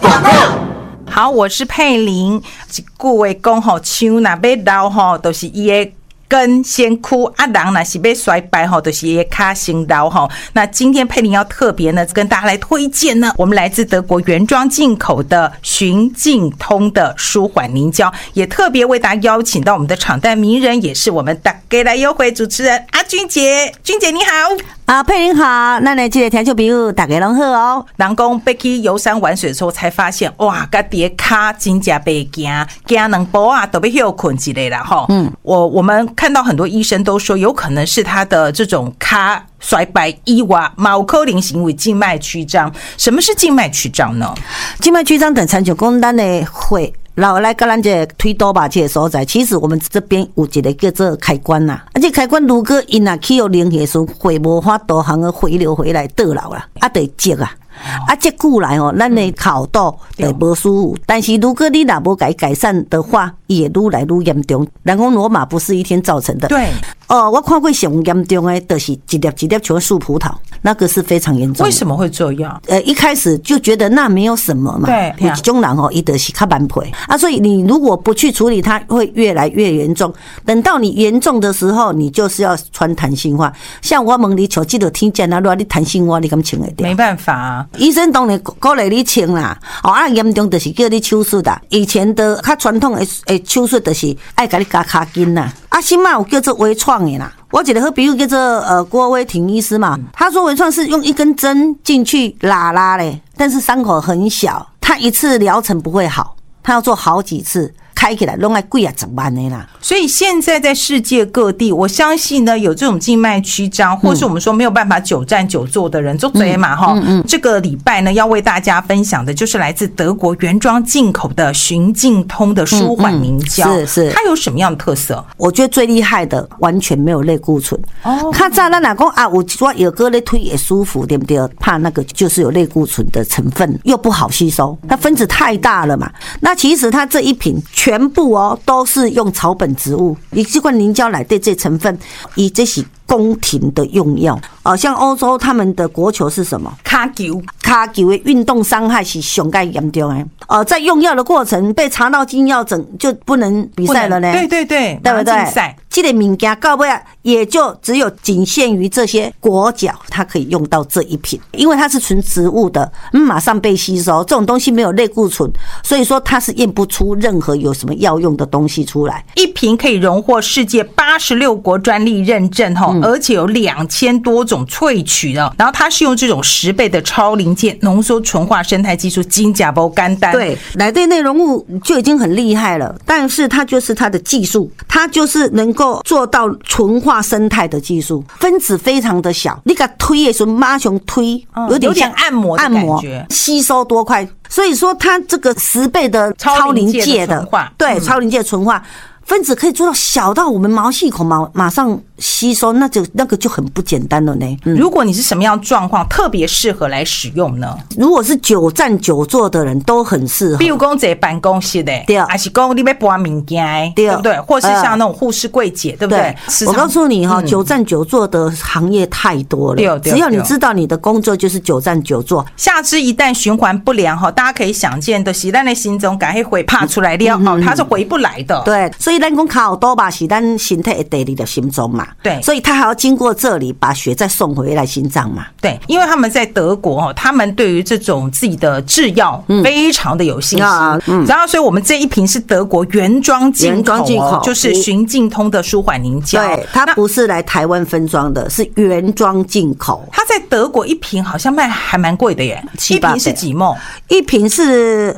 广告。 好，我是佩玲。一句话讲吼，枪若要留吼，都是伊的根先枯啊，人若是要衰败吼，就是伊的脚先留吼。那今天佩玲要特别呢，跟大家来推荐呢，我们来自德国原装进口的循境通的舒缓凝胶，也特别为大家邀请到我们的场代名人，也是我们大家来优惠主持人阿君姐。君姐你好。 佩玲好，咱的这个听众朋友大家拢好哦。 人讲要去游山玩水的时候，才发现哇，家己的脚真正袂行，行两步啊都要休困一下啦吼。我们看到很多医生都说，有可能是他的这种脚衰败以外，有可能是因为静脉曲张。什么是静脉曲张呢？ 静脉曲张等参像讲咱的血。然后来跟咱这推倒吧这个所在，其实我们这边有一个叫做开关呐，而且开关如果因若去有凝血时，血无法度行个回流回来倒流啦，得积啊。这久来吼，咱的口肚就无舒服。但是如果你若无改善的话，伊会愈来愈严重。人讲罗马不是一天造成的。 对。 我看过上严重的，就是一粒一粒像树葡萄，那个是非常严重的。 为什么会这样？ 一开始就觉得那没有什么嘛。 对。 有这种人吼，伊就是较慢配啊，所以你如果不去处理，它会越来越严重。等到你严重的时候，你就是要穿弹性袜。像我问你，像这个天气那热，你弹性袜你敢穿得掉？ 没办法啊。 医生当然鼓励你穿啦，严重就是叫你手术啦。以前的较传统的手术就是爱给你加脚筋啦，现在有叫做微创的啦。我一个好朋友叫做郭威廷医师嘛，他说微创是用一根针进去拉嘞，但是伤口很小，他一次疗程不会好，他要做好几次。开起来弄来贵啊，10万的啦。 所以现在在世界各地，我相信呢，有这种静脉曲张，或是我们说没有办法久站久坐的人，做贼嘛哈。这个礼拜呢，要为大家分享的就是来自德国原装进口的循境通的舒缓凝胶。是，它有什么样的特色？ 我觉得最厉害的完全没有类固醇。较早咱若讲啊，有我有个咧推也舒服，对不对？怕那个就是有类固醇的成分，又不好吸收，它分子太大了嘛。那其实它这一瓶全部都是用草本植物，你这款凝胶来对这成分，以这是宫廷的用药。像欧洲他们的国球是什么？卡球的运动伤害是上盖严重的。在用药的过程被查到禁药症，就不能比赛了呢。 对，对不对？ 这个物件到尾也就只有仅限于这些国脚，它可以用到这一瓶，因为它是纯植物的，马上被吸收。这种东西没有类固醇，所以说它是验不出任何有什么药用的东西出来。 一瓶可以荣获世界86国专利认证而且有2000多种萃取的，然后它是用这种10倍的超临界浓缩纯化生态技术，真假不简单。 对，来对内容物就已经很厉害了，但是它就是它的技术，它就是能够做到纯化生态的技术，分子非常的小，你给它推的时候马上推，有点像按摩的感觉， 吸收多快。所以说它这个10倍的超临界的对，超临界纯化。分子可以做到小到我们毛细孔马上吸收，那个就很不简单了呢。 如果你是什么样状况，特别适合来使用呢？ 如果是久站久坐的人都很适合， 比如说在办公室的， 对， 还是说你要搬物件，对不对？或是像那种护士柜姐，对不对？ 我告诉你久站久坐的行业太多了，只要你知道你的工作就是久站久坐， 下肢一旦循环不良大家可以想见的，是咱的心中赶快回爬出来了它是回不来的。 对，所以咱讲脚肚吧是咱身体的第二个心脏嘛， 对， 所以他还要经过这里把血再送回来心脏嘛。 对，因为他们在德国他们对于这种自己的制药非常的有信心。然后所以我们这一瓶是德国原装进口就是循境通的舒缓凝胶。 对，它不是来台湾分装的，是原装进口。 它在德国一瓶好像卖还蛮贵的耶，一瓶是几ml？ 一瓶是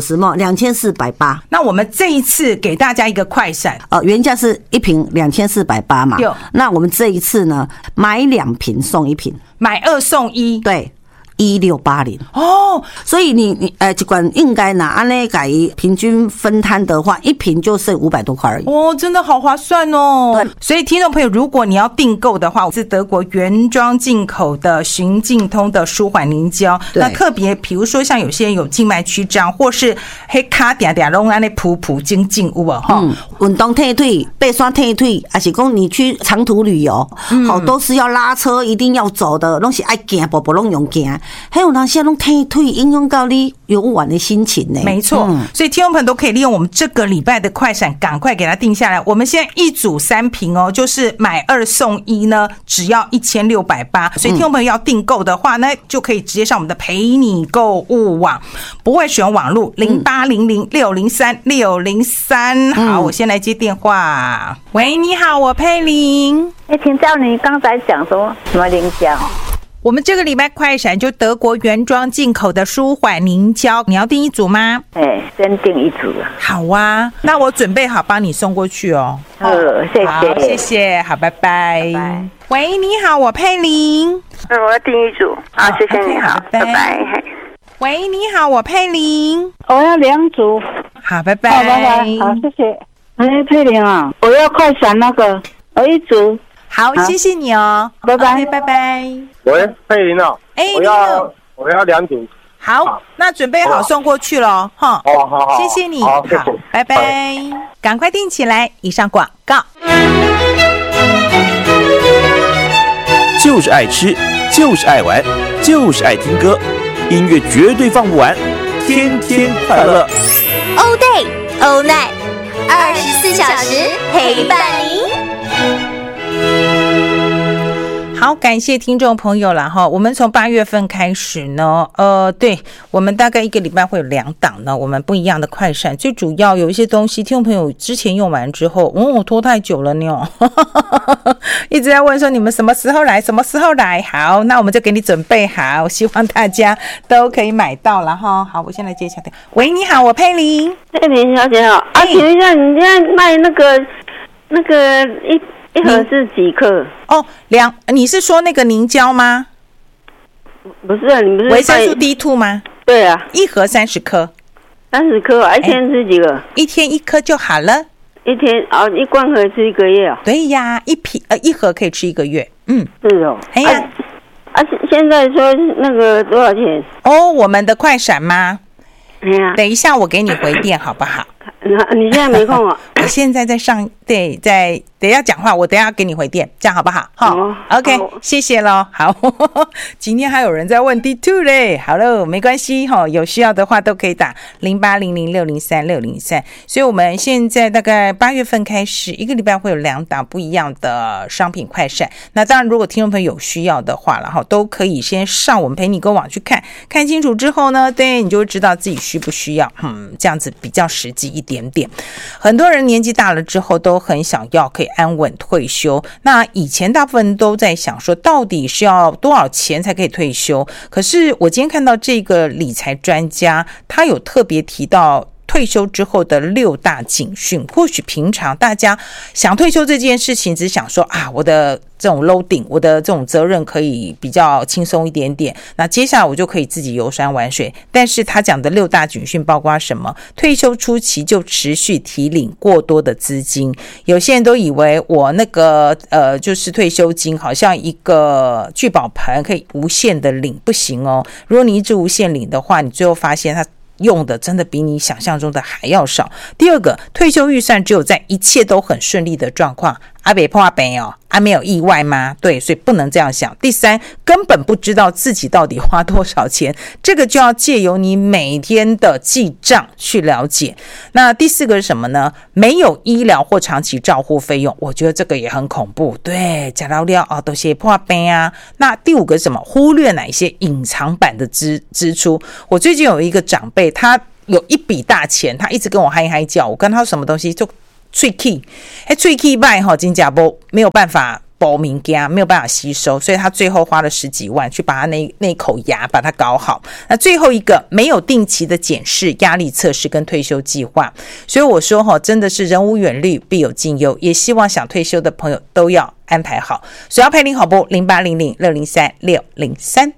250ml，2480。 那我们这一次给大家一个快闪。 原价是一瓶2480嘛，那我们这一次呢，买2瓶送1瓶， 买2送1， 对，1680所以你这款应该拿按那改平均分摊的话，一瓶就剩500多块而已。 真的好划算哦。对，所以听众朋友，如果你要订购的话，是德国原装进口的循境通的舒缓凝胶。那特别比如说像有些人有静脉曲张，或是黑卡点点拢安尼普精进有无运动退腿、背酸退腿，还是讲你去长途旅游，都是要拉车，一定要走的，拢是爱行，步步拢用行。 还有当下拢退影响到你游玩的心情呢。 没错，所以听众朋友都可以利用我们这个礼拜的快闪，赶快给它定下来。我们现在1组3瓶哦，就是买2送1呢，只要1680。所以听众朋友要订购的话呢，就可以直接上我们的陪你购物网，不会使用网络0800603603。好，我先来接电话。喂，你好，我佩玲。 请教你刚才讲说什么凝胶？ 我们这个礼拜快闪就德国原装进口的舒缓凝胶，你要订1组吗？ 先订1组。 好啊，那我准备好帮你送过去哦。 谢谢， 好，谢谢，好，拜拜。 拜拜。 喂，你好，我佩玲。 我要订1组。好，谢谢你好，拜拜。 喂，你好，我佩玲。 我要2组。 好，拜拜。 好，拜拜。好，谢谢。佩玲啊，我要快闪那个，1组。 好，谢谢你哦， 拜拜， okay, 拜拜。 喂，佩玲哦，我要2组。 好，那准备好送过去了哈。 好， 谢谢你， 好， 拜拜，赶快订起来。以上广告。 就是爱吃，就是爱玩，就是爱听歌，音乐绝对放不完，天天快乐。 All day, all night， 24小时陪伴您。 好，感谢听众朋友啦哈。我们从8月份开始呢，对，我们大概1个礼拜会有2档呢，我们不一样的快闪。最主要有一些东西，听众朋友之前用完之后，拖太久了呢，一直在问说你们什么时候来，什么时候来。好，那我们就给你准备好，希望大家都可以买到了哈。好，我先来接一下电话。喂，你好，我佩玲。 佩玲小姐好，请问一下，你现在卖那个一盒是几克？ 你是说那个凝胶吗？ 不是啊，你不是维生素 D2 吗？ 对啊 ，1盒30颗。 30颗啊，一天吃几个 ？1天1颗就好了。 一天1罐可以吃1个月啊？ 对呀，1盒可以吃1个月。 是哦。 哎呀， 现在说那个多少钱？ 我们的快闪吗？等一下我给你回电好不好？ 你现在没空啊？ 我现在在上，对，等一下讲话，我等一下给你回电，这样好不好？好 ，OK， 谢谢咯。好，今天还有人在问 D2 嘞，好了，没关系哈，有需要的话都可以打0800603603。所以我们现在大概8月份开始，1个礼拜会有2档不一样的商品快闪。那当然，如果听众朋友有需要的话了哈，都可以先上我们陪你购网去看清楚之后呢，对，你就会知道自己需不需要，这样子比较实际一点。很多人年纪大了之后都很想要可以安稳退休，那以前大部分都在想说到底是要多少钱才可以退休，可是我今天看到这个理财专家他有特别提到退休之后的6大警讯。或许平常大家想退休这件事情只想说我的这种 loading， 我的这种责任可以比较轻松一点点，那接下来我就可以自己游山玩水。但是他讲的6大警讯包括什么？退休初期就持续提领过多的资金，有些人都以为我那个就是退休金好像一个聚宝盆可以无限的领，不行哦。如果你一直无限领的话，你最后发现它用的真的比你想象中的还要少。第二个，退休预算只有在一切都很顺利的状况，没破病哦，没有意外吗？对，所以不能这样想。第三，根本不知道自己到底花多少钱，这个就要借由你每天的记账去了解。那第4个是什么呢？没有医疗或长期照护费用，我觉得这个也很恐怖。对，吃到了都是破病啊。那第5个是什么？忽略哪一些隐藏版的支出。我最近有一个长辈，他有一笔大钱，他一直跟我嗨嗨叫，我跟他说什么东西就喙齿，喙齿歹吼，真假没有办法保物件，没有办法吸收，所以他最后花了10几万去把他那口牙把它搞好。那最后一个，没有定期的检视、压力测试跟退休计划。所以我说真的是人无远虑，必有近忧，也希望想退休的朋友都要安排好。所以要陪您好不？0800603603。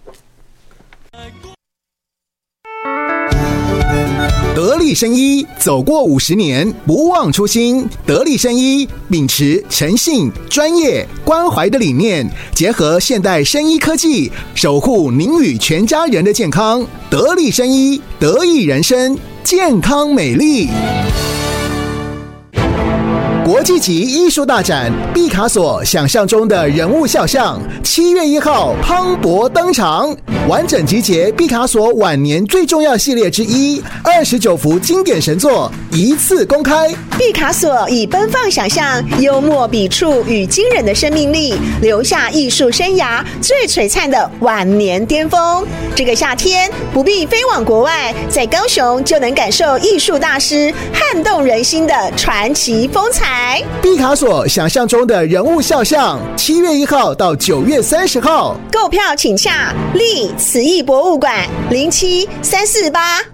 得力生医走过50年，不忘初心。得力生医秉持诚信、专业、关怀的理念，结合现代生医科技，守护您与全家人的健康。得力生医，得益人生，健康美丽。 国际级艺术大展毕卡索想象中的人物肖像，7月1号磅礴登场，完整集结毕卡索晚年最重要系列之一，29幅经典神作一次公开。 毕卡索以奔放想象、幽默笔触与惊人的生命力，留下艺术生涯最璀璨的晚年巅峰。这个夏天不必飞往国外，在高雄就能感受艺术大师撼动人心的传奇风采。 毕卡索想象中的人物肖像，7月1号到9月30号， 购票请洽立慈艺博物馆07-348-7566。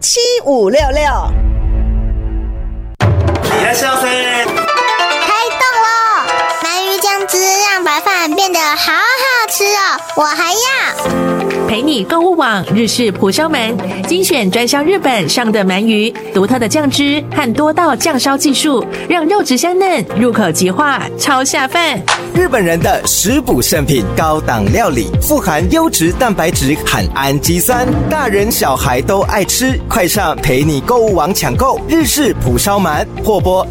いらっしゃいませ。 开动了！鳗鱼酱汁让白饭变得好好吃哦，我还要。 陪你购物网日式蒲烧鳗，精选专销日本上的鳗鱼，独特的酱汁和多道酱烧技术，让肉质香嫩，入口即化，超下饭。 日本人的食补圣品，高档料理，富含优质蛋白质和氨基酸，大人小孩都爱吃。快上陪你购物网抢购日式蒲烧鳗，或拨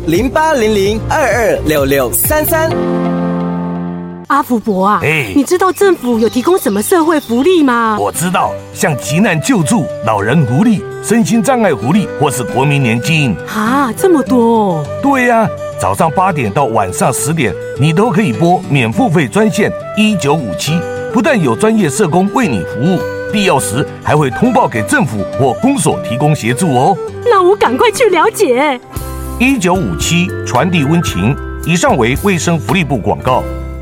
0800226633。 阿福伯啊，你知道政府有提供什么社会福利吗？ 我知道，像急难救助、老人福利、身心障碍福利，或是国民年金。 啊，这么多哦！ 对呀，早上8点到晚上10点，你都可以拨免付费专线1957，不但有专业社工为你服务，必要时还会通报给政府或公所提供协助哦。 那我赶快去了解。 1957传递温情，以上为卫生福利部广告。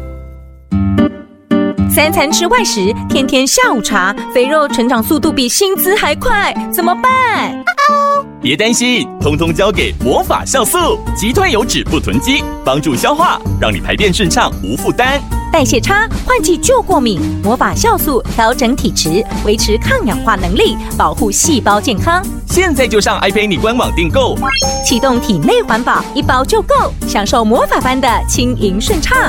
3餐吃外食，天天下午茶，肥肉成长速度比薪资还快，怎么办？ 别担心，通通交给魔法酵素，击退油脂不囤积，帮助消化，让你排便顺畅无负担。 代谢差，换季就过敏，魔法酵素调整体质，维持抗氧化能力，保护细胞健康。 现在就上爱陪你官网订购， 启动体内环保，1包就够，享受魔法般的轻盈顺畅。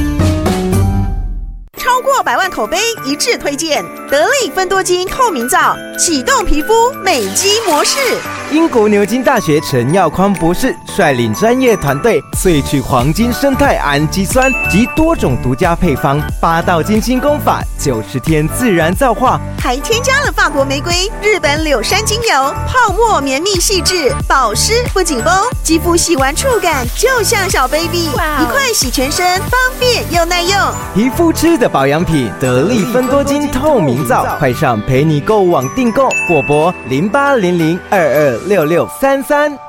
超过100万口碑一致推荐得力芬多精透明皂，启动皮肤美肌模式。 英国牛津大学陈耀匡博士率领专业团队萃取黄金生态氨基酸及多种独家配方，8道精心功法，90天自然皂化， 还添加了法国玫瑰、日本柳杉精油，泡沫绵密细致，保湿不紧绷，肌肤细玩触感就像小 baby， 一块洗全身，方便又耐用。 皮肤吃的保养品得力芬多精透明皂，快上陪你购物网订购，或拨0800226633。